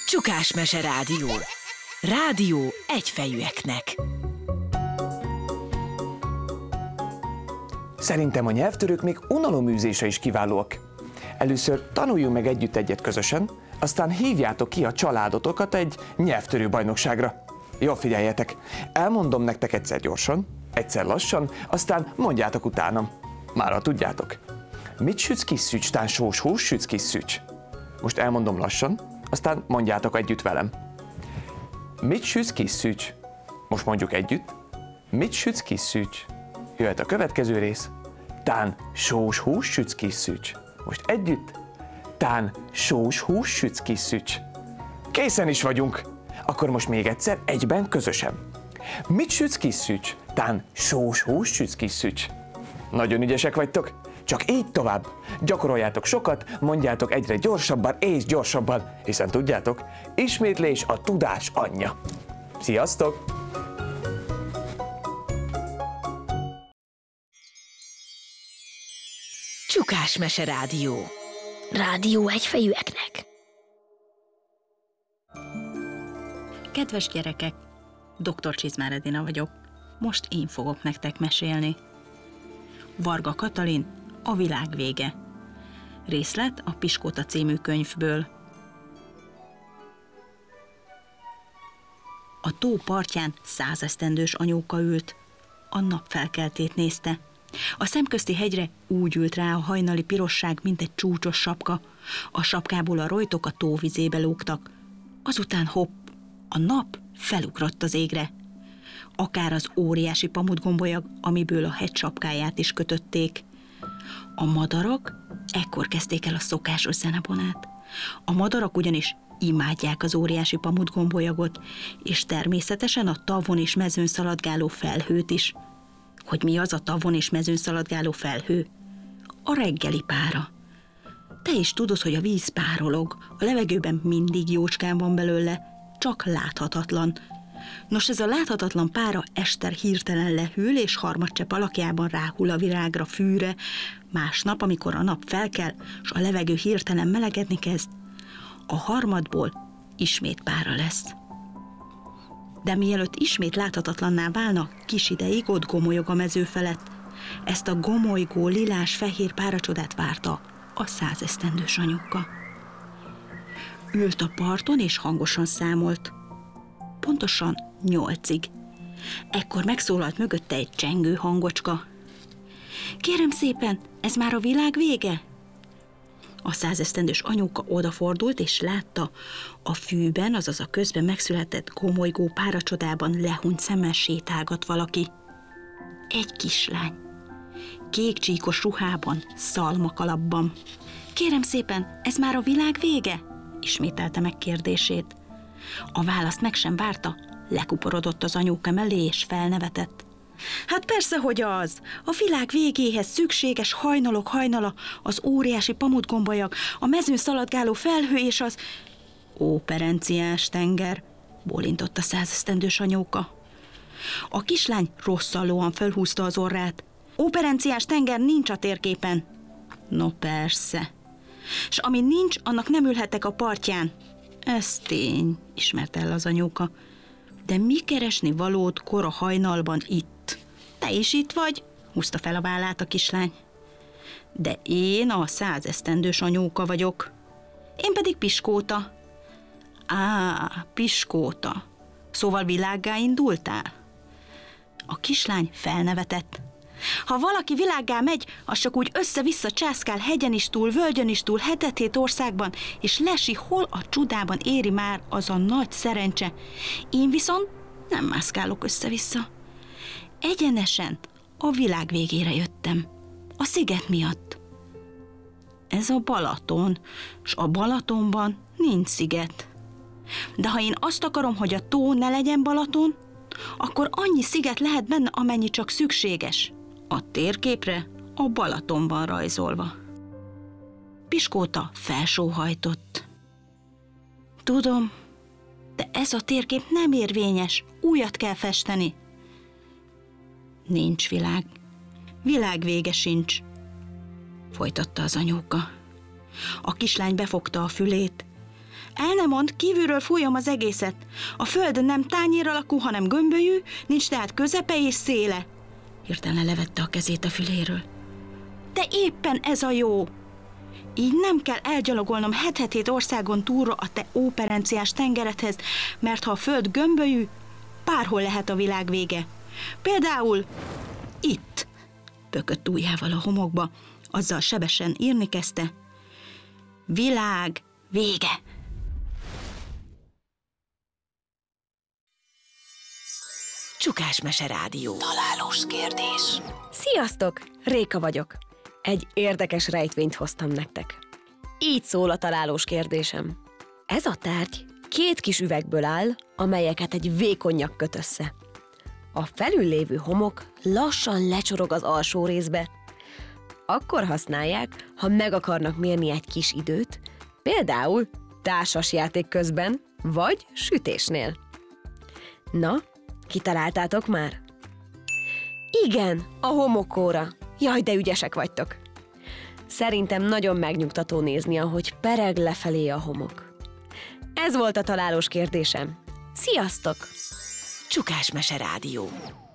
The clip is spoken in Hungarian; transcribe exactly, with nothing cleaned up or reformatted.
Csukásmese Rádió. Rádió egyfejűeknek. Szerintem a nyelvtörők még unaloműzése is kiválóak. Először tanuljunk meg együtt egyet közösen, aztán hívjátok ki a családotokat egy nyelvtörő bajnokságra. Jól figyeljetek, elmondom nektek egyszer gyorsan, egyszer lassan, aztán mondjátok utánam. Mára tudjátok. Mit sütsz kis szücs, tán sós hús sütsz kis szücs? Most elmondom lassan, aztán mondjátok együtt velem. Mit sütsz kis szücs? Most mondjuk együtt. Mit sütsz kis szücs? Jöhet a következő rész. Tán sós hús sütsz kis szücs. Most együtt. Tán sós hús sütsz kis szücs. Készen is vagyunk. Akkor most még egyszer, egyben, közösen. Mit sütsz kis szücs? Tán sós hús sütsz kis szücs. Nagyon ügyesek vagytok. Csak így tovább. Gyakoroljátok sokat, mondjátok egyre gyorsabban és gyorsabban, hiszen tudjátok, ismétlés a tudás anyja. Sziasztok! Csukásmese Rádió. Rádió egyfejűeknek. Kedves gyerekek, doktor Csizmár Edina vagyok. Most én fogok nektek mesélni. Varga Katalin, A világ vége. Részlet a Piskóta című könyvből. A tó partján százesztendős anyóka ült. A napfelkeltét nézte. A szemközti hegyre úgy ült rá a hajnali pirosság, mint egy csúcsos sapka. A sapkából a rojtok a tó vizébe lógtak. Azután hopp, a nap felugrott az égre. Akár az óriási pamutgombolyag, amiből a hegy sapkáját is kötötték. A madarak ekkor kezdték el a szokásos zenebonát. A madarak ugyanis imádják az óriási pamutgombolyagot, és természetesen a tavon és mezőn szaladgáló felhőt is. Hogy mi az a tavon és mezőn szaladgáló felhő? A reggeli pára. Te is tudod, hogy a víz párolog, a levegőben mindig jócskán van belőle, csak láthatatlan. Nos, ez a láthatatlan pára este hirtelen lehűl, és harmadcsepp alakjában ráhull a virágra, fűre. Másnap, amikor a nap felkel, és a levegő hirtelen melegedni kezd, a harmadból ismét pára lesz. De mielőtt ismét láthatatlanná válna, kis ideig ott gomolyog a mező felett. Ezt a gomolygó, lilás-fehér páracsodát várta a százesztendős anyuka. Ült a parton, és hangosan számolt. Pontosan nyolcig. Ekkor megszólalt mögötte egy csengő hangocska. Kérem szépen, ez már a világ vége? A százesztendős anyuka odafordult, és látta, a fűben, azaz a közben megszületett gomolygó páracsodában lehunyt szemmel sétálgat valaki. Egy kislány. Kék csíkos ruhában, szalmakalapban. Kérem szépen, ez már a világ vége? Ismételte meg kérdését. A választ meg sem várta, lekuporodott az anyóka mellé, és felnevetett. Hát persze, hogy az! A világ végéhez szükséges hajnalok hajnala, az óriási pamutgombolyag, a mezőn szaladgáló felhő és az... Óperenciás tenger, bólintott a százesztendős anyóka. A kislány rosszallóan felhúzta az orrát. Óperenciás tenger nincs a térképen. No persze. S ami nincs, annak nem ülhetek a partján. Ez tény, ismerte el az anyóka. De mi keresni valód kora hajnalban itt? Te is itt vagy? Húzta fel a vállát a kislány. De én a százesztendős anyóka vagyok. Én pedig Piskóta. Á, Piskóta. Szóval világgá indultál? A kislány felnevetett. Ha valaki világgá megy, az csak úgy össze-vissza császkál hegyen is túl, völgyön is túl, hetet-hét országban, és lesi, hol a csodában éri már az a nagy szerencse. Én viszont nem mászkálok össze-vissza. Egyenesen a világ végére jöttem. A sziget miatt. Ez a Balaton, s a Balatonban nincs sziget. De ha én azt akarom, hogy a tó ne legyen Balaton, akkor annyi sziget lehet benne, amennyi csak szükséges. A térképre a Balaton van rajzolva. Piskóta felsóhajtott. Tudom, de ez a térkép nem érvényes, újat kell festeni. Nincs világ. Világ vége sincs, folytatta az anyóka. A kislány befogta a fülét. El nem mond, kívülről fújom az egészet. A föld nem tányér alakú, hanem gömbölyű, nincs tehát közepe és széle. Hirtelen levette a kezét a füléről. De éppen ez a jó! Így nem kell elgyalogolnom het-hét országon túlra a te óperenciás tengeredhez, mert ha a föld gömbölyű, bárhol lehet a világ vége. Például itt, pökött ujjával a homokba, azzal sebesen írni kezdte. Világ vége. Csukásmese Rádió. Találós kérdés. Sziasztok! Réka vagyok. Egy érdekes rejtvényt hoztam nektek. Így szól a találós kérdésem. Ez a tárgy két kis üvegből áll, amelyeket egy vékony nyak köt össze. A felül lévő homok lassan lecsorog az alsó részbe. Akkor használják, ha meg akarnak mérni egy kis időt, például társasjáték közben, vagy sütésnél. Na, kitaláltátok már? Igen, a homokóra. Jaj, de ügyesek vagytok. Szerintem nagyon megnyugtató nézni, ahogy pereg lefelé a homok. Ez volt a találós kérdésem. Sziasztok! Csukásmese Rádió.